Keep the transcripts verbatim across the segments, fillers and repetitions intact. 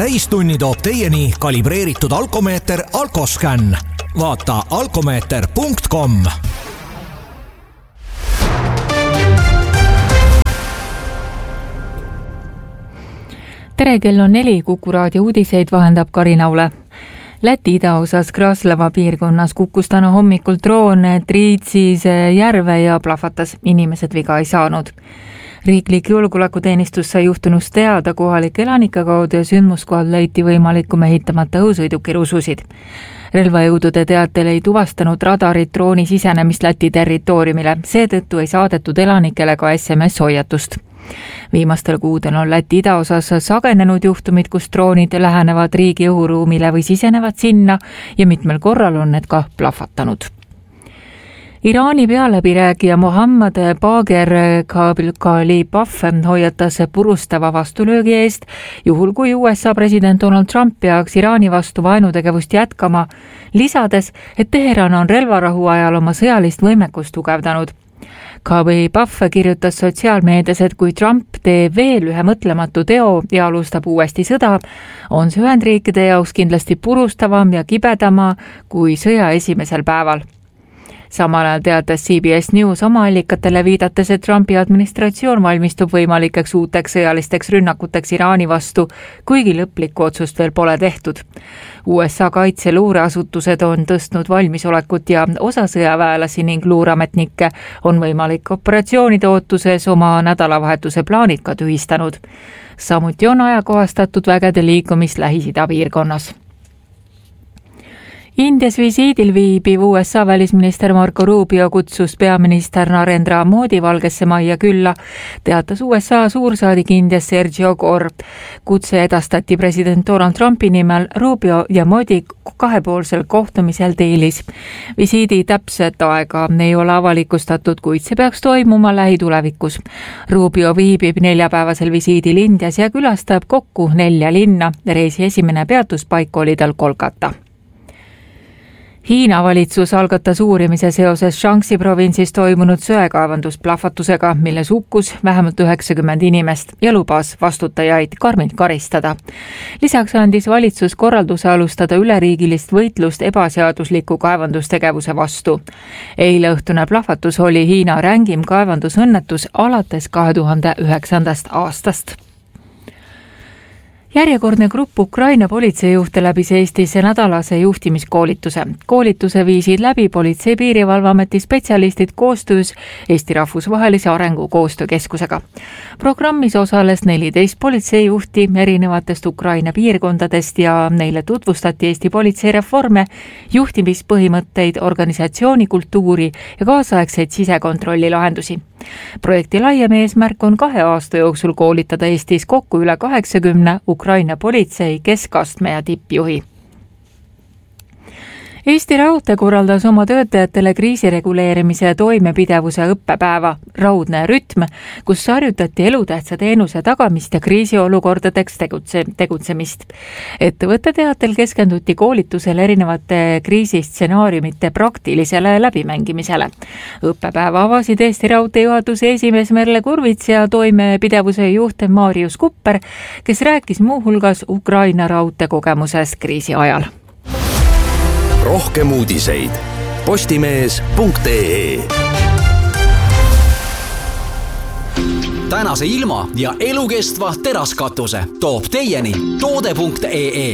täistunni toob teieni kalibreeritud alkomeeter Alkoscan. Vaata alkomeeter punkt com. Tere, kell on neli, Kuku raadio uudiseid vahendab Karin Aule. Läti idaosas Kraslava piirkonnas kukkus täna hommikul droon Triitsis järve ja plahvatas. Inimesed viga ei saanud. Riiklik julgeolekuteenistus sai juhtunust teada kohalike elanike kaudu ja sündmuskohal leiti võimalikku mehitamata õhusõiduki rususid. Relvajõudude teatel ei tuvastanud radarid drooni sisenemist Läti territooriumile, seetõttu ei saadetud elanikele ka S M S-hoiatust. Viimastel kuudel on Läti idaosas sagenenud juhtumid, kus droonid lähenevad riigi õhuruumile või sisenevad sinna ja mitmel korral on need ka plahvatanud. Iraani pealäbirääkija Mohammad Bagher Khalibaf hoiatas purustava vastulöögi eest, juhul kui U S A president Donald Trump peaks Iraani vastu vaenutegevust jätkama, lisades, et Teheran on relvarahu ajal oma sõjalist võimekust tugevdanud. Khalibaf kirjutas sotsiaalmeedias, et kui Trump teeb veel ühe mõtlematu teo ja alustab uuesti sõda, on see Ühendriikide jaoks kindlasti purustavam ja kibedama kui sõja esimesel päeval. Samal ajal teatas C B S News oma allikatele viidates, et Trumpi administratsioon valmistub võimalikeks uuteks sõjalisteks rünnakuteks Iraani vastu, kuigi lõplikku otsust veel pole tehtud. U S A kaitseluureasutused on tõstnud valmisolekut ja osa sõjaväelasi ning luurametnikke on võimalik operatsioonide ootuses oma nädalavahetuse plaanid ka tühistanud. Samuti on ajakohastatud vägede liikumist Lähis-Ida piirkonnas. Indias visiidil viibiv U S A välisminister Marco Rubio kutsus peaminister Narendra Modi Valgesse Majja külla, teatas U S A suursaadik Indias Sergio Gore. Kutse edastati president Donald Trumpi nimel Rubio ja Modi kahepoolsel kohtumisel Delhis. Visiidi täpset aega ei ole avalikustatud, kuid see peaks toimuma lähitulevikus. Rubio viibib neljapäevasel visiidil Indias ja külastab kokku nelja linna. Reisi esimene peatuspaik oli tal Kolkata. Hiina valitsus algatas uurimise seoses Shaanxi provintsis toimunud söekaevandusplahvatusega, milles hukkus vähemalt üheksakümmend inimest ja lubas vastutajaid karmilt karistada. Lisaks andis valitsus korralduse alustada üleriigilist võitlust ebaseadusliku kaevandustegevuse vastu. Eile õhtune plahvatus oli Hiina rängim kaevandusõnnetus alates kahe tuhande üheksandast aastast. Järjekordne grupp Ukraina politseijuhte läbis Eestis nädalase juhtimiskoolituse. Koolituse viisid läbi Politsei- Piirivalveameti spetsialistid koostöös Eesti Rahvusvahelise Arengu Koostöökeskusega. Programmis osales neliteist politseijuhti erinevatest Ukraina piirkondadest ja neile tutvustati Eesti politseireforme, juhtimispõhimõtteid, organisatsioonikultuuri ja kaasaegseid sisekontrolli lahendusi. Projekti laiem eesmärk on kahe aasta jooksul koolitada Eestis kokku üle kaheksakümne Ukraina politsei keskastme ja tippjuhi. Eesti Raudtee korraldas oma töötajatele kriisireguleerimise ja toimepidevuse õppepäeva Raudne rütm, kus harjutati elutähtsa teenuse tagamist ja kriisiolukordadeks tegutse, tegutsemist. Ettevõtte teatel keskenduti koolitusel erinevate kriisistsenaariumite praktilisele läbimängimisele. Õppepäeva avasid Eesti Raudtee juhatuse esimees Merle Kurvits ja toimepidevuse juht Marius Kupper, kes rääkis muuhulgas Ukraina raudtee kogemusest kriisi ajal. Rohkem uudiseid postimees punkt ee. Tänase ilma ja elukestva teraskatuse toob teieni toode punkt ee.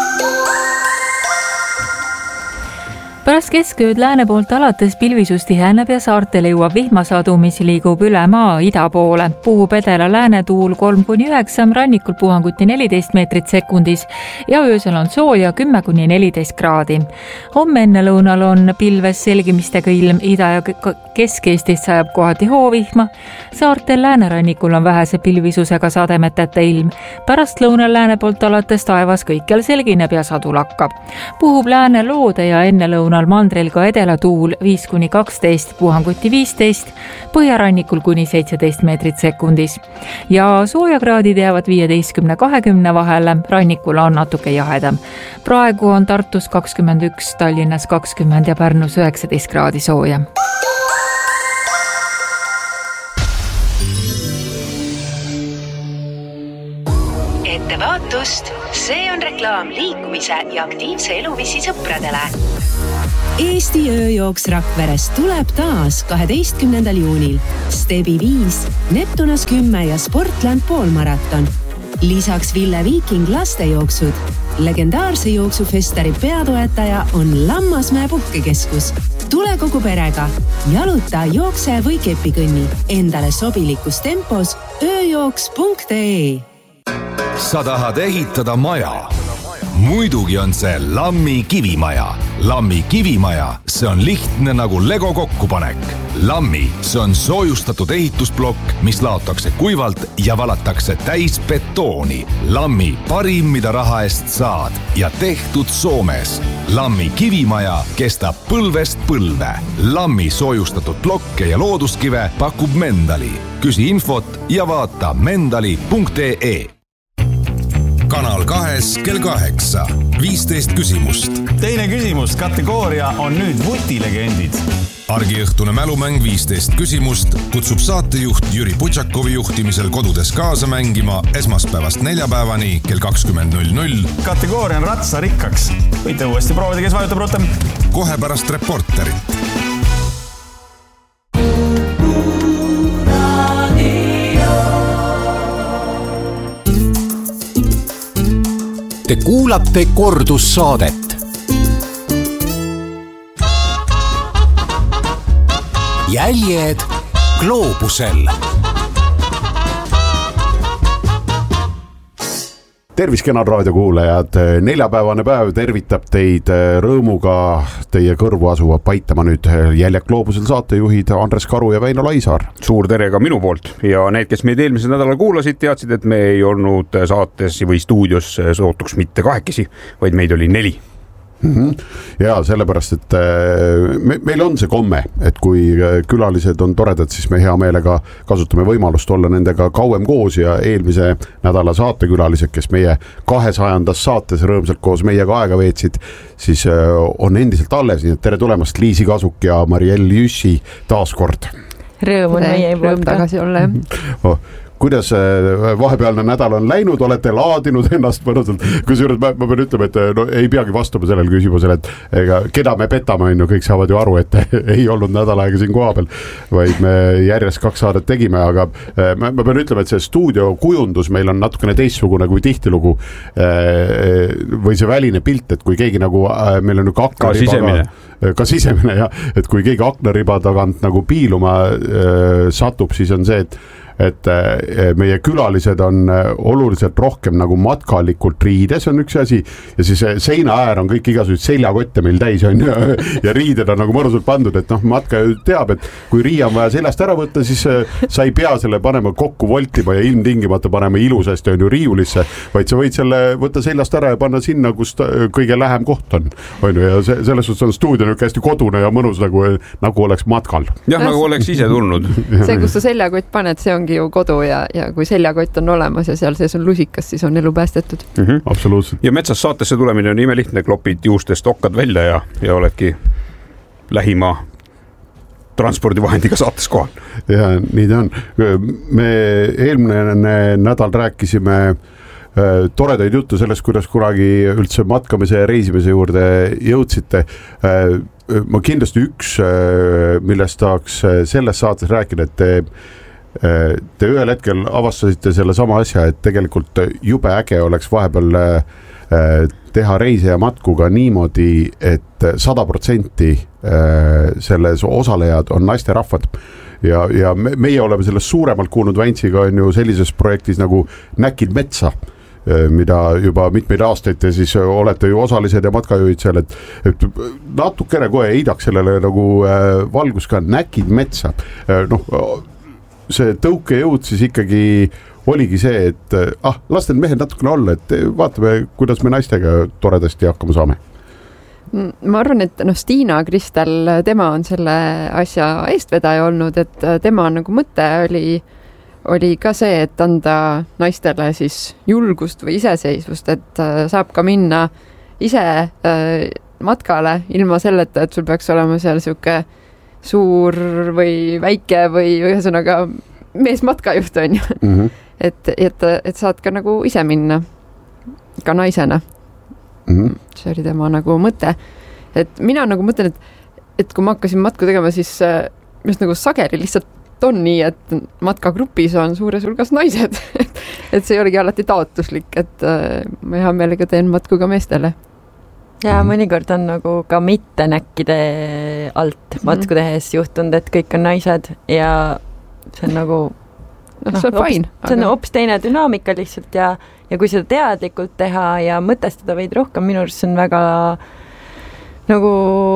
Pärast keskööd lääne poolt alates pilvisust tiheneb ja saartele jõuab vihmasadu, mis liigub üle maa ida poole. Puhub edela lääne tuul kolm kuni üheksa, rannikul puhanguti neliteist meetrit sekundis ja öösel on sooja kümme kuni neliteist kraadi. Homme enne lõunal on pilves selgimistega ilm, ida ja Kesk-Eestist sajab kohati hoovihma. Saartel läänerannikul on vähese pilvisusega sademeteta ilm. Pärast lõunal lääne poolt alates taevas kõikjal selgineb ja sadu lakkab. Puhub lääne loode ja enne lõunal mandril ka edela tuul viis kuni kaksteist, puhanguti viisteist, põhjarannikul kuni seitseteist meetrit sekundis. Ja soojakraadid jäävad viieteistkümne kahekümne vahele, rannikul on natuke jahedam. Praegu on Tartus kakskümmend üks, Tallinnas kakskümmend ja Pärnus üheksateist kraadi sooja. Ettevaatust, see on reklaam liikumise ja aktiivse eluviisi sõpradele. Eesti ööjooks Rakveres tuleb taas kaheteistkümnendal juunil. Stebi viis, Neptunas kümme ja Sportland poolmaraton. Lisaks Ville Viiking lastejooksud. Legendaarse jooksufestari peatoetaja on Lammasmäe puhkekeskus. Tule kogu perega. Jaluta, jookse või kepikõnni. Endale sobilikus tempos ööjooks punkt ee. Sa tahad ehitada maja? Muidugi on see Lammi kivimaja. Lammi kivimaja, see on lihtne nagu Lego kokkupanek. Lammi, see on soojustatud ehitusblokk, mis laotakse kuivalt ja valatakse täis betooni. Lammi parim, mida raha eest saad ja tehtud Soomes. Lammi kivimaja kestab põlvest põlve. Lammi soojustatud blokke ja looduskive pakub Mendali. Küsi infot ja vaata mendali punkt ee. Kanal kahes kell kaheksa. viisteist küsimust. Teine küsimus, kategooria on nüüd vutilegendid. Argiõhtune mälumäng viisteist küsimust kutsub saatejuht Jüri Putšakovi juhtimisel kodudes kaasa mängima esmaspäevast neljapäevani kell kakskümmend null null. Kategooria on ratsarikkaks. Võite uuesti proovida, kes vajutab rohkem. Kohe pärast reporterit. Te kuulate kordussaadet. Jäljed gloobusel. Tervis, kenad raadiokuulajad. Neljapäevane päev tervitab teid rõõmuga. Teie kõrvu asuva paitama nüüd Jäljed gloobusel saatejuhid Andres Karu ja Väino Laisaar. Suur tere ka minu poolt. Ja need, kes meid eelmisel nädalal kuulasid, teadsid, et me ei olnud saates või stuudios sootuks mitte kahekesi, vaid meid oli neli. Mm-hmm. Ja sellepärast, et me, meil on see komme, et kui külalised on toredad, siis me hea meelega kasutame võimalust olla nendega kauem koos ja eelmise nädala saatekülalised, kes meie kahesajandas saates rõõmsalt koos meiega aega veetsid, siis on endiselt alles, nii et tere tulemast Liisi Kasuk ja Mariell Jüssi taas kord. Rõõm on meie poolt tagasi olla. Oh. Kuidas vahepealne nädal on läinud, olete laadinud ennast mõnusalt, kusjuures ma, ma pean ütlema, et no, ei peagi vastama sellele küsimusele, et ega, keda me petame, on ju, kõik saavad ju aru, et ei olnud nädal aega siin koha peal, vaid me järjest kaks saadet tegime, aga ma, ma pean ütlema, et see stuudio kujundus meil on natukene teistsugune kui tihtilugu või see väline pilt, et kui keegi nagu, meil on ka aknariba, ka sisemine, ja, et kui keegi aknariba tagant nagu piiluma satub, siis on see, et et meie külalised on oluliselt rohkem nagu matkalikult riides, on üks asi, ja siis seina äär on kõik igasugused seljakotte meil täis on ja, ja riided on nagu mõnusalt pandud, et noh, matka teab, et kui riia on vaja seljast ära võtta, siis sa ei pea selle panema kokku voltima ja ilmtingimata panema ilusasti on ju riiulisse, vaid sa võid selle võtta seljast ära ja panna sinna, kus kõige lähem koht on, on ju, ja see, selles suhtes on stuudio nüüd hästi kodune ja mõnus nagu, nagu oleks matkal. Jah, nagu oleks ise tulnud. See, kus sa seljakott paned, see on ju kodu ja, ja kui seljakott on olemas ja seal sees on lusikas, siis on elu päästetud. Mm-hmm. Absoluutselt. Ja metsas saatesse tulemine on imelihtne, klopid juustest okkad välja ja, ja oledki lähima transpordivahendiga saates kohal. Ja nii ta on. Me eelmine nädal rääkisime äh, toredaid juttu sellest, kuidas kunagi üldse matkamise ja reisimise juurde jõudsite. Äh, ma kindlasti üks, äh, millest tahaks selles saates rääkida, et te Te ühel hetkel avastasite selle sama asja, et tegelikult jube äge oleks vahepeal teha reise ja matkuga niimoodi, et sada protsenti selles osalejad on naisterahvad. Ja, ja me, meie oleme sellest suuremalt kuulnud Väntsiga on ju sellises projektis nagu Näkid metsa, mida juba mitmeid aastaid te siis olete ju osalised ja matkajuhid seal, et, et natukene kohe heidaks sellele nagu valgus ka Näkid metsa. Noh, see tõukejõud siis ikkagi oligi see, et ah, las need mehed natukene olla, et vaatame, kuidas me naistega toredasti hakkama saame. Ma arvan, et no, Stiina Kristel, tema on selle asja eestvedaja olnud, et tema nagu mõte oli, oli ka see, et anda naistele siis julgust või iseseisvust, et saab ka minna ise matkale ilma selleta, et sul peaks olema seal siuke suur või väike või ühesõnaga mees matkajuht on ju. Mm-hmm. et, et, et saad ka nagu ise minna, ka naisena. Mm-hmm. See oli tema nagu mõte. Et mina nagu mõtlen, et, et kui ma hakkasin matku tegema, siis just nagu sageli lihtsalt on nii, et matkagrupis on suures hulgas naised. et see ei olegi alati taotluslik, et ma hea meelega teen matku ka meestele. Ja mõnikord on nagu ka mitte näkkide alt matku tehes juhtunud, et kõik on naised ja see on nagu no, no, see on fine. See on aga... hoopis teine dünaamika lihtsalt ja, ja kui seda teadlikult teha ja mõtestada veid rohkem, minu arust see on väga nagu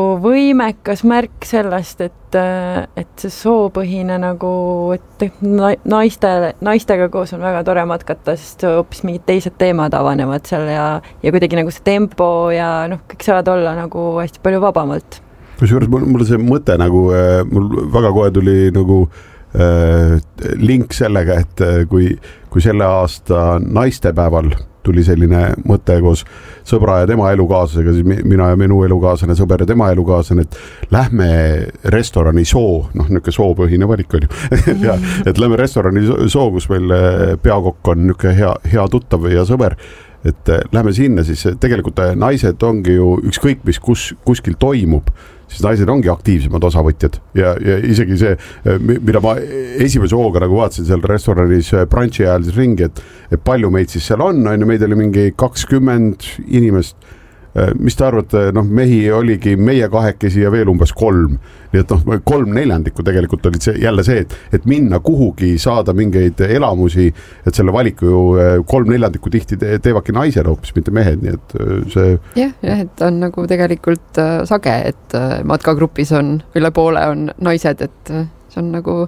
võimekas märk sellest, et, et see soopõhine nagu, et naiste, naistega koos on väga tore matkata, sest hoopis mingid teised teemad avanevad seal ja, ja kuidagi nagu see tempo ja noh, kõik saavad olla nagu hästi palju vabamalt. Kusjuures mul, mul see mõte nagu, mul väga kohe tuli nagu äh, link sellega, et kui, kui selle aasta naistepäeval tuli selline mõte koos sõbra ja tema elukaaslasega, siis mina ja minu elukaaslane, sõber ja tema elukaaslane, et lähme restorani soo, noh, niisugune soopõhine valik on ju, ja, et lähme restorani soo, kus meil peakokk on niisugune hea, hea tuttav ja sõber, et lähme sinna, siis tegelikult naised ongi ju ükskõik, mis kus, kuskil toimub, siis naised ongi aktiivsemad osavõtjad ja, ja isegi see, mida ma esimese hooga nagu vaatasin seal restoranis brunchi ajal siis ringi, et, et palju meid siis seal on, on ju, meid oli mingi kakskümmend inimest, mis te arvate, noh, mehi oligi meie kahekesi ja veel umbes kolm, nii et noh, kolm neljandikku tegelikult oli see, jälle see, et, et minna kuhugi, saada mingeid elamusi, et selle valiku ju kolm neljandikku tihti teevadki naised hoopis, mitte mehed, nii et see... jah, jah, et on nagu tegelikult sage, et matkagrupis on üle poole on naised, et see on nagu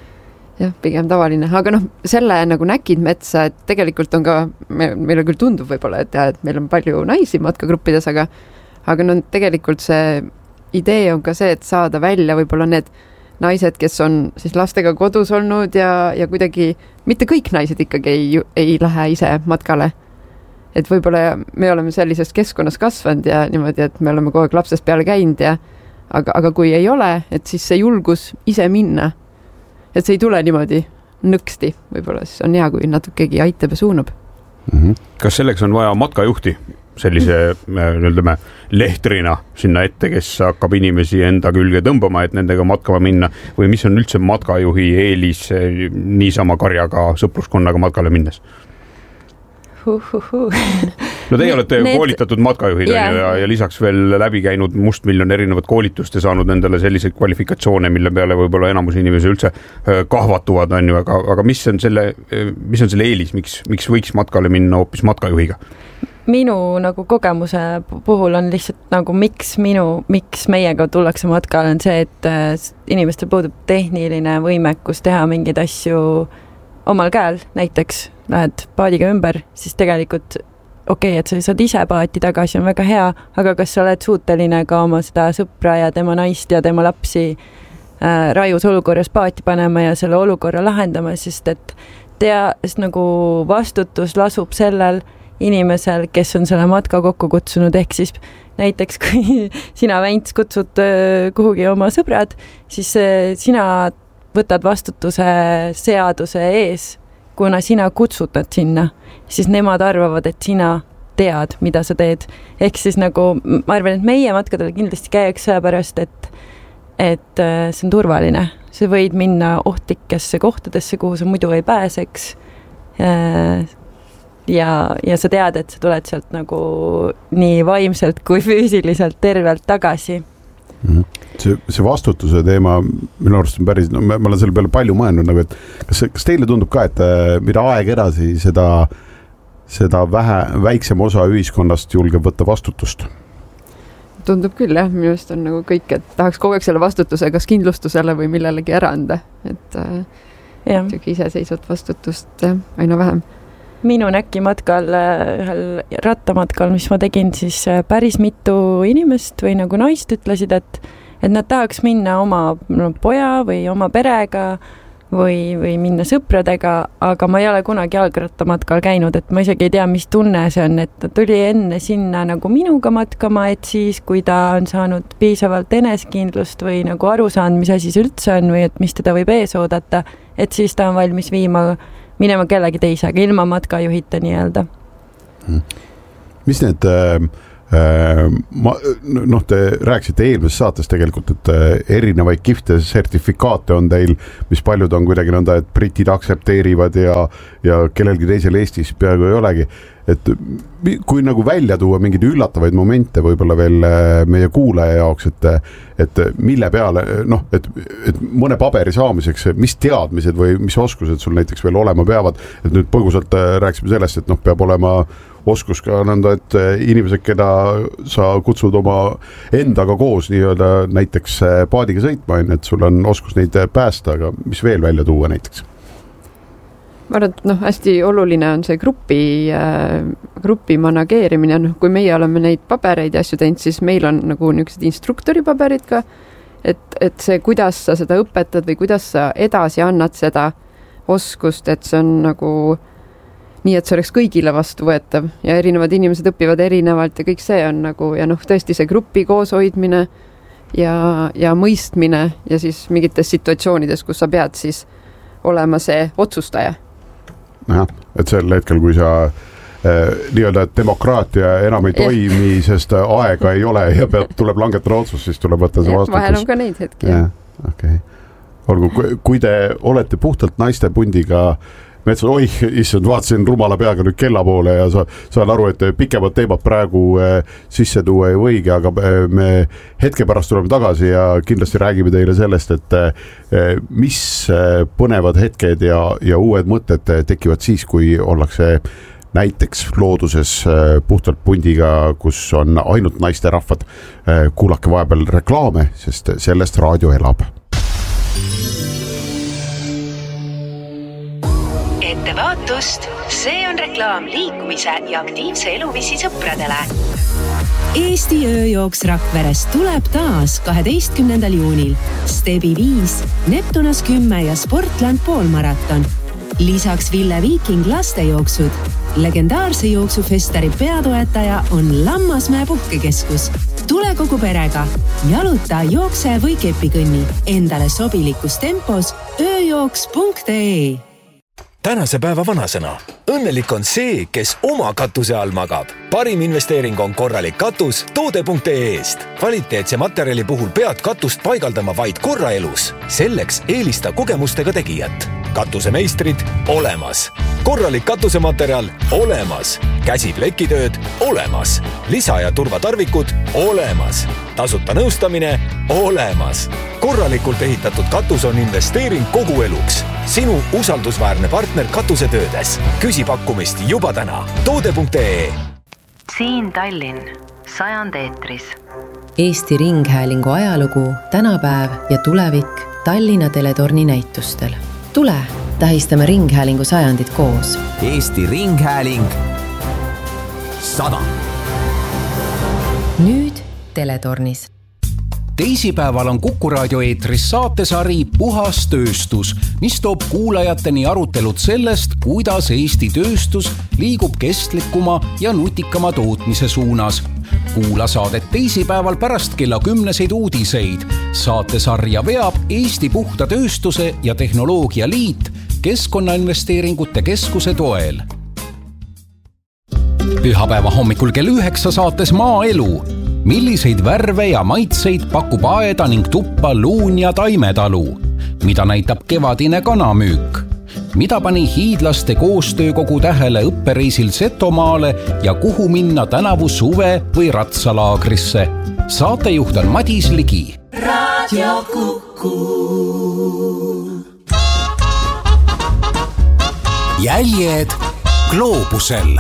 jah, pigem tavaline, aga noh, selle nagu näkid metsa, et tegelikult on ka, me, meile küll tundub võib-olla, et, ja, et meil on palju naisi matkagruppides, aga, aga no tegelikult see idee on ka see, et saada välja võib-olla need naised, kes on siis lastega kodus olnud ja, ja kuidagi, mitte kõik naised ikkagi ei, ei lähe ise matkale. Et võib-olla me oleme sellisest keskkonnas kasvanud ja niimoodi, et me oleme kogu aeg lapsest peale käinud ja aga, aga kui ei ole, et siis see julgus ise minna, et see ei tule niimoodi nõksti, võib-olla siis on hea, kui natukegi aitab ja suunab. Mm-hmm. Kas selleks on vaja matkajuhti sellise ütleme, lehtrina sinna ette, kes hakkab inimesi enda külge tõmbama, et nendega matkama minna või mis on üldse matkajuhi eelis niisama karjaga sõpruskonnaga matkale minnes? Uhuhu. No teie olete Need... koolitatud matkajuhid yeah. ja, ja lisaks veel läbi käinud mustmiljon erinevat koolitust ja saanud endale selliseid kvalifikatsioone, mille peale võib-olla enamus inimesi üldse kahvatuvad, on ju, aga, aga mis on selle, mis on selle eelis, miks, miks võiks matkale minna hoopis matkajuhiga? Minu nagu kogemuse puhul on lihtsalt nagu miks minu, miks meiega tullakse matkale on see, et inimestel puudub tehniline võimekus teha mingeid asju omal käel, näiteks lähed paadiga ümber, siis tegelikult okei, okay, et sa saad ise paati tagasi, on väga hea, aga kas sa oled suuteline ka oma seda sõpra ja tema naist ja tema lapsi äh, raius olukorras paati panema ja selle olukorra lahendama, sest et tea, sest nagu vastutus lasub sellel inimesel, kes on selle matka kokku kutsunud, ehk siis näiteks kui sina Vents kutsud äh, kuhugi oma sõbrad, siis äh, sina võtad vastutuse seaduse ees, kuna sina kutsud nad sinna, siis nemad arvavad, et sina tead, mida sa teed. Ehk siis nagu, ma arvan, et meie matkadel kindlasti käiks sellepärast, et, et see on turvaline. Sa võid minna ohtlikesse kohtadesse, kuhu sa muidu ei pääseks. Ja, ja sa tead, et sa tuled sealt nagu nii vaimselt kui füüsiliselt tervelt tagasi. See, see vastutuse teema minu arust on päris, no ma olen selle peale palju mõelnud, nagu, et kas, kas teile tundub ka, et mida aeg edasi, seda, seda vähe, väiksem osa ühiskonnast julgeb võtta vastutust? Tundub küll, jah, minu arust on nagu kõik, et tahaks kogu aeg selle vastutuse kas kindlustusele või millelegi ära anda, et äh, iseseisvat vastutust jah, aina vähem. Minu näki matkal, ühel rattamatkal, mis ma tegin, siis päris mitu inimest või nagu naist ütlesid, et, et nad tahaks minna oma no, poja või oma perega või, või minna sõpradega, aga ma ei ole kunagi jalgrattamatkal käinud, et ma isegi ei tea, mis tunne see on, et ta tuli enne sinna nagu minuga matkama, et siis, kui ta on saanud piisavalt enesekindlust või nagu aru saanud, mis asi see üldse on või et mis teda võib ees oodata, et siis ta on valmis viima minema kellegi teisega, ilma matkajuhita nii-öelda. Mis need äh, ma, noh, te rääkisite eelmises saates tegelikult, et erinevaid kihvte sertifikaate on teil, mis paljud on kuidagi nõnda, et britid aksepteerivad ja, ja kellelgi teisel Eestis peaaegu ei olegi. Et kui nagu välja tuua mingeid üllatavaid momente võib-olla veel meie kuulaja jaoks, et, et mille peale, noh, et, et mõne paberi saamiseks, mis teadmised või mis oskused sul näiteks veel olema peavad, et nüüd põgusalt rääkisime sellest, et noh, peab olema oskus ka nõnda, et inimesed, keda sa kutsud oma endaga koos nii-öelda näiteks paadiga sõitma, et sul on oskus neid päästa, aga mis veel välja tuua näiteks? Ma arvan, et noh, hästi oluline on see grupi, äh, grupi manageerimine, noh, kui meie oleme neid pabereid ja asju teinud, siis meil on nagu niisugused instruktori paberid ka, et, et see, kuidas sa seda õpetad või kuidas sa edasi annad seda oskust, et see on nagu nii, et see oleks kõigile vastuvõetav ja erinevad inimesed õpivad erinevalt ja kõik see on nagu, ja noh, tõesti see grupi kooshoidmine ja, ja mõistmine ja siis mingites situatsioonides, kus sa pead siis olema see otsustaja. Jah, et sel hetkel, kui sa eh, nii-öelda demokraatia enam ei toimi, sest aega ei ole ja peab, tuleb langetada otsus, siis tuleb võtta see vastutus. Vahel on ka neid hetki. Ja, okay. Olgu, kui te olete puhtalt naiste pundiga metsas, oih, issand, vaatasin rumala peaga nüüd kella poole ja sa, saan aru, et pikemad teemad praegu äh, sisse tuua ei võigi, aga me hetke pärast tuleme tagasi ja kindlasti räägime teile sellest, et äh, mis põnevad hetked ja, ja uued mõtted tekivad siis, kui ollakse näiteks looduses äh, puhtalt pundiga, kus on ainult naiste rahvad. Äh, kuulake vahepeal reklaame, sest sellest raadio elab. Ettevaatust, see on reklaam liikumise ja aktiivse eluviisi sõpradele. Eesti ööjooks Rakverest tuleb taas kaheteistkümnendal juunil. Stebi viis, Neptunas kümme ja Sportland poolmaraton. Lisaks Ville Viiking lastejooksud. Legendaarse jooksufestari peatoetaja on Lammasmäe puhkekeskus. Tule kogu perega. Jaluta, jookse või kepikõnni. Endale sobilikus tempos ööjooks punkt ee. Tänase päeva vanasõna. Õnnelik on see, kes oma katuse all magab. Parim investeering on korralik katus toode punkt ee-st. Kvaliteetse materjali puhul pead katust paigaldama vaid korra elus. Selleks eelista kogemustega tegijat. Katusemeistrid olemas. Korralik katusematerjal olemas. Käsiplekitööd olemas. Lisa- ja turvatarvikud olemas. Tasuta nõustamine olemas. Korralikult ehitatud katus on investeering kogu eluks. Sinu usaldusväärne partner katusetöödes. Küsi pakkumist juba täna. toode punkt ee. Siin Tallinn, sajand eetris. Eesti Ringhäälingu ajalugu, tänapäev ja tulevik Tallinna teletorni näitustel. Tule, tähistame Ringhäälingu sajandit koos. Eesti Ringhääling sada. Nüüd teletornis. Teisipäeval on Kuku raadio eetris saatesari Puhas tööstus, mis toob kuulajateni arutelud sellest, kuidas Eesti tööstus liigub kestlikuma ja nutikama tootmise suunas. Kuula saadet teisipäeval pärast kella kümneseid uudiseid. Saatesarja veab Eesti Puhta tööstuse ja tehnoloogia liit Keskkonnainvesteeringute keskuse toel. Pühapäeva hommikul kell üheksa saates Maaelu. Milliseid värve ja maitseid pakub aeda ning tuppa luun ja taimetalu? Mida näitab kevadine kanamüük? Mida pani hiidlaste koostöökogu tähele õppereisil Setomaale ja kuhu minna tänavu suve või ratsalaagrisse? Saatejuht on Madis Ligi. Radio Kuku. Jäljed gloobusel.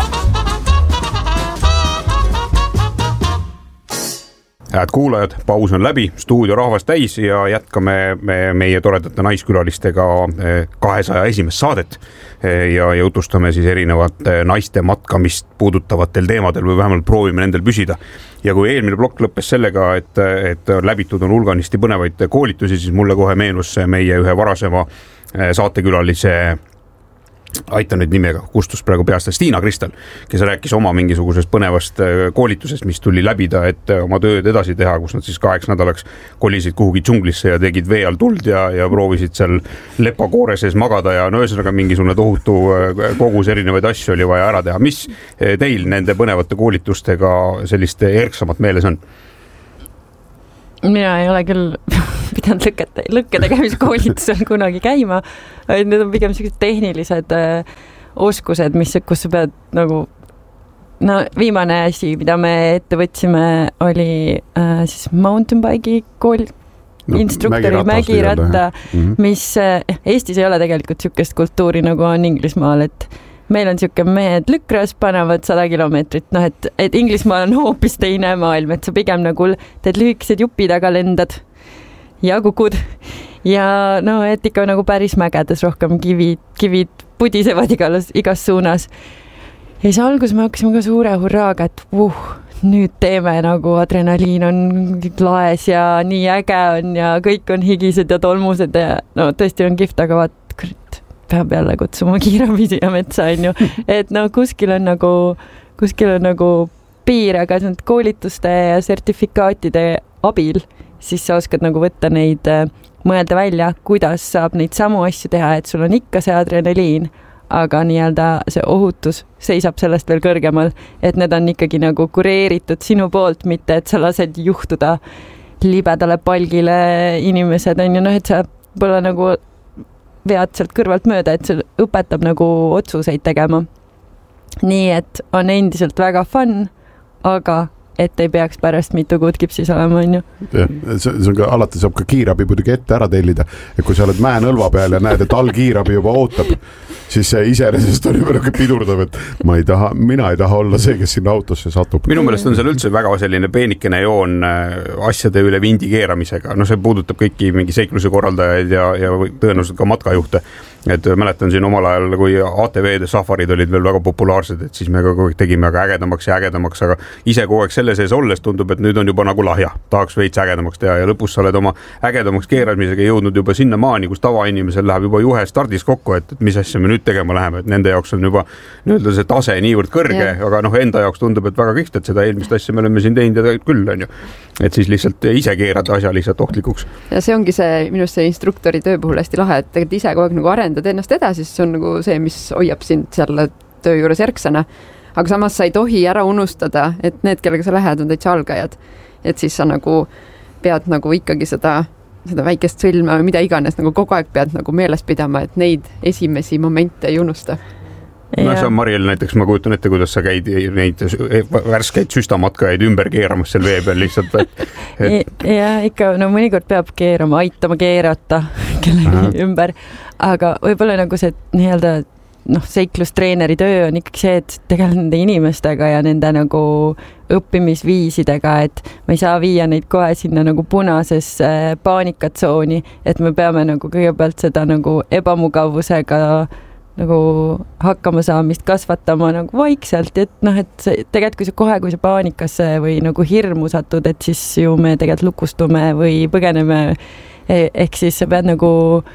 Head kuulajad, paus on läbi, stuudio rahvas täis ja jätkame me, meie toredate naiskülalistega kahesaja esimest saadet ja jutustame siis erinevate naiste matkamist puudutavatel teemadel või vähemalt proovime nendel püsida. Ja kui eelmine plokk lõppes sellega, et, et läbitud on hulganisti põnevaid koolitusi, siis mulle kohe meenus meie ühe varasema saatekülalise aita nüüd nimega, kustus praegu peast, Stiina Kristel, kes rääkis oma mingisugusest põnevast koolitusest, mis tuli läbida, et oma tööd edasi teha, kus nad siis kaheks nädalaks kolisid kuhugi džunglisse ja tegid vee all tuld ja, ja proovisid seal lepakoore sees magada ja no ühesõnaga mingisugune tohutu kogus erinevaid asju oli vaja ära teha. Mis teil nende põnevate koolitustega sellist erksamat meeles on? Mina ei ole küll pidanud lõkkete, lõkke tegemiskoolitusel kunagi käima, need on pigem sellised tehnilised äh, oskused, mis, kus sa pead nagu, no viimane asi, mida me ette võtsime, oli äh, siis mountain bike'i kool, no, instruktori mägiratta, mm-hmm. mis äh, Eestis ei ole tegelikult sükest kultuuri, nagu on Inglismaal, et meil on siuke mehed lükras, panevad sada kilomeetrit, noh, et, et Inglismaal on hoopis teine maailm, et sa pigem nagu teed lühikesed jupi taga lendad ja kukud ja no, et ikka nagu päris mägedes rohkem kivid, kivid pudisevad igas, igas suunas. Ja siis algus me hakkasime ka suure hurraaga, et uh, nüüd teeme nagu adrenaliin on laes ja nii äge on ja kõik on higised ja tolmused ja no tõesti on kihvt, aga vaat, kurat, peab jälle kutsuma kiirabi siia metsa, on ju. Et no kuskil on nagu, kuskil on nagu piir, aga need koolituste ja sertifikaatide abil, siis sa oskad nagu võtta neid, mõelda välja, kuidas saab neid samu asju teha, et sul on ikka see adrenaliin, aga nii-öelda see ohutus seisab sellest veel kõrgemal, et need on ikkagi nagu kureeritud sinu poolt, mitte et sa lased juhtuda libedale palgile inimesed, on ju, noh, et sa pole nagu vead sealt kõrvalt mööda, et see õpetab nagu otsuseid tegema. Nii, et on endiselt väga fun, aga et ei peaks pärast mitu kuud kipsis olema, on ju. Ja, see on ka, alati saab ka kiirabi muidugi ette ära tellida, et kui sa oled mäenõlva peal ja näed, et all kiirabi juba ootab, siis see iseenesest on juba nagu pidurdav, et ma ei taha, mina ei taha olla see, kes sinna autosse satub. Minu meelest on seal üldse väga selline peenikene joon asjade üle vindi keeramisega. No see puudutab kõiki mingi seikluse korraldajaid ja, ja tõenäoliselt ka matkajuhte. Et mäletan siin omal ajal, kui A T V-de safarid olid veel väga populaarsed, et siis me ka kogu tegime aga ägedamaks ja ägedamaks, aga ise kogu aeg selle sees olles tundub, et nüüd on juba nagu lahja. Tahaks veits ägedamaks teha ja lõpus sa oled oma ägedamaks keeramisega jõudnud juba sinna maani, kus tavainimesel läheb juba juhe stardis kokku, et, et mis asja me nüüd tegema läheme, et nende jaoks on juba nii-öelda see tase niivõrd kõrge, yeah. Aga noh, enda jaoks tundub, et väga kihvt, et seda eelmist asja me oleme siin teinud ja küll, on ju. Et siis lihtsalt ise keerad asja lihtsalt ohtlikuks. Ja see ongi see, minust see instruktori töö puhul hästi lahe, et tegelikult ise kogu aeg nagu arendad ennast edasi, siis on nagu see, mis hoiab sind selle töö juures erksana. Aga samas sa ei tohi ära unustada, et need, kellega sa lähed, on täitsa algajad. Et siis sa nagu pead nagu ikkagi seda, seda väikest sõlma või mida iganes nagu kogu aeg pead nagu meeles pidama, et neid esimesi momente ei unusta. No see on Mariel näiteks, ma kujutan ette, kuidas sa käid neid värskeid süstamatkajaid ümber keeramas seal vee peal lihtsalt. Et, et... Ja ikka, no mõnikord peab keerama, aitama keerata kellegi Aha. ümber, aga võib-olla nagu see nii-öelda noh, seiklustreeneri töö on ikkagi see, et tegelikult nende inimestega ja nende nagu õppimisviisidega, et me ei saa viia neid kohe sinna nagu punasesse paanikatsooni, et me peame nagu kõigepealt seda nagu ebamugavusega nagu hakkama saamist kasvatama nagu vaikselt, et noh, et see, tegelikult kui sa kohe, kui sa paanikasse või nagu hirmu satud, et siis ju me tegelikult lukustume või põgeneme, ehk siis sa pead nagu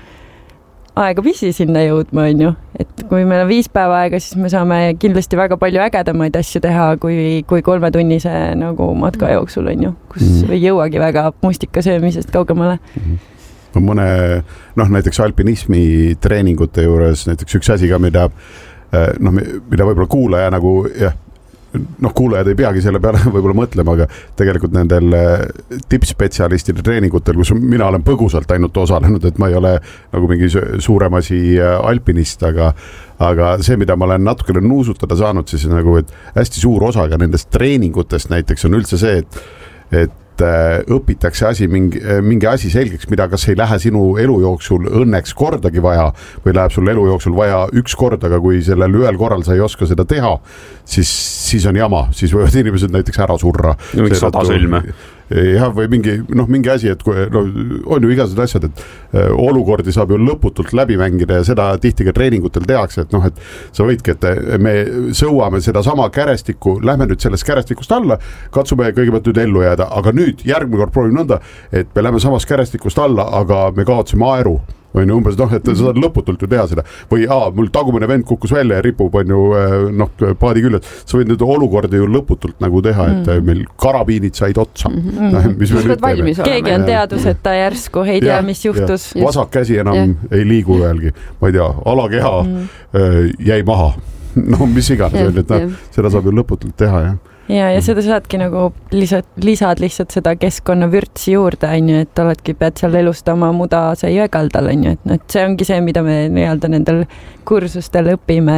aega pisi sinna jõudma, on ju, et kui meil on viis päeva aega, siis me saame kindlasti väga palju ägedamaid asju teha kui, kui kolmetunnise nagu matka jooksul, on ju, kus mm. ei jõuagi väga mustika söömisest kaugemale. Mm. Mõne, noh, näiteks alpinismi treeningute juures näiteks üks asi ka, mida, noh, mida võib-olla kuulaja nagu, jah, noh, kuulajad ei peagi selle peale võib-olla mõtlema, aga tegelikult nendel tippspetsialistide treeningutel, kus mina olen põgusalt ainult osalenud, et ma ei ole nagu mingi suurem asi alpinist, aga, aga see, mida ma olen natukene nuusutada saanud, siis nagu, et hästi suur osa ka nendest treeningutest näiteks on üldse see, et, et õpitakse asi, mingi, mingi asi selgeks, mida kas ei lähe sinu elu jooksul õnneks kordagi vaja või läheb sul elu jooksul vaja üks kord, aga kui sellel ühel korral sa ei oska seda teha, siis, siis on jama, siis võivad inimesed näiteks ära surra. No, miks sada sõlme? Jah, või mingi, noh, mingi asi, et kui, no, on ju igased asjad, et äh, olukordi saab ju lõputult läbi mängida ja seda tihti ka treeningutel tehakse, et noh, et sa võidki, et me sõuame seda sama kärestikku, lähme nüüd sellest kärestikust alla, katsume kõigepealt nüüd ellu jääda, aga nüüd järgmine kord proovime nõnda, et me lähme samast kärestikust alla, aga me kaotsime aeru. on ju umbes noh, et sa saad lõputult ju teha seda või aa, mul tagumine vend kukkus välja ja ripub on ju noh, paadi küljed, sa võid nüüd olukorda ju lõputult nagu teha, et mm. meil karabiinid said otsa mm-hmm. mis me nüüd teeme. Keegi on teaduseta järsku, ei tea, mis juhtus. Vasak käsi enam ja. Ei liigu ühelgi, ma ei tea, alakeha mm. jäi maha no mis iganes, et no, seda saab ju lõputult teha, jah. Ja, ja seda saadki nagu lisad, lisad lihtsalt seda keskkonna vürtsi juurde, on ju, et oledki, pead seal elustama muda see jõekaldal, on ju, et, no, et see ongi see, mida me nii-öelda nendel kursustel õpime